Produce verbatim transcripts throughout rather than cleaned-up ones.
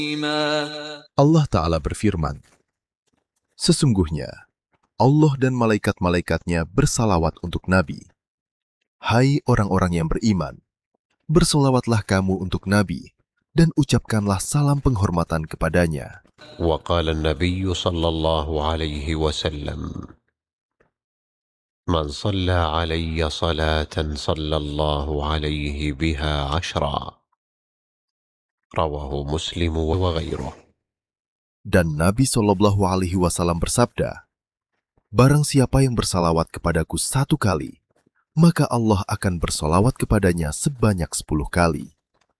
Allah Ta'ala berfirman, sesungguhnya Allah dan malaikat-malaikatnya bersalawat untuk Nabi. Hai orang-orang yang beriman, bersolawatlah kamu untuk Nabi dan ucapkanlah salam penghormatan kepadanya. Wa qala an-nabiy sallallahu alaihi wasallam, man shalla alayya salatan sallallahu alaihi biha ashra. Rawahu Muslim wa ghairuh. Dan Nabi Shallallahu Alaihi Wasallam bersabda, barang siapa yang bersalawat kepadaku satu kali, maka Allah akan bersolawat kepadanya sebanyak sepuluh kali.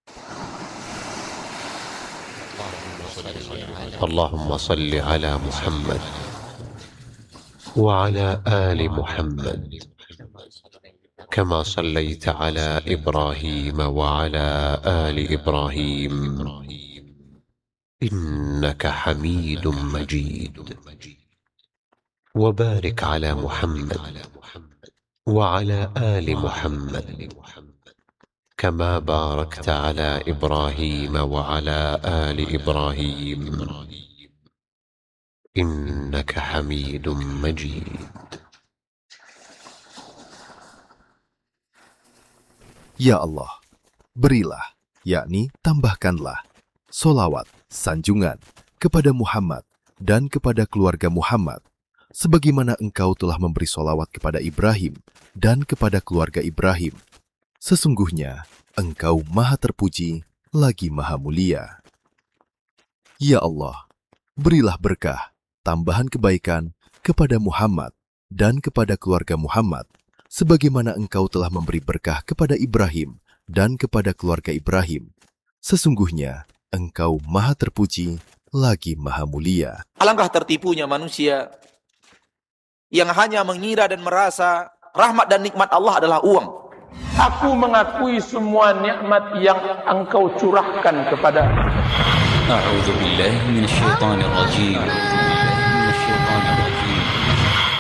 Allahumma salli ala Muhammad wa ala ali Muhammad kama sallaita ala Ibrahim wa ala ali Ibrahim innaka Hamidum Majid. وبارك على محمد وعلى آل محمد كما باركت على إبراهيم وعلى آل إبراهيم إنك حميد مجيد. Ya Allah, berilah, yakni tambahkanlah, solawat, sanjungan, kepada Muhammad dan kepada keluarga Muhammad, sebagaimana engkau telah memberi solawat kepada Ibrahim dan kepada keluarga Ibrahim. Sesungguhnya engkau maha terpuji lagi maha mulia. Ya Allah, berilah berkah, tambahan kebaikan kepada Muhammad dan kepada keluarga Muhammad, sebagaimana engkau telah memberi berkah kepada Ibrahim dan kepada keluarga Ibrahim. Sesungguhnya engkau maha terpuji lagi maha mulia. Alangkah tertipunya manusia yang hanya mengira dan merasa rahmat dan nikmat Allah adalah uang. Aku mengakui semua nikmat yang engkau curahkan kepada. A'udzu billahi minasyaitonir rajim. Minasyaitonir rajim.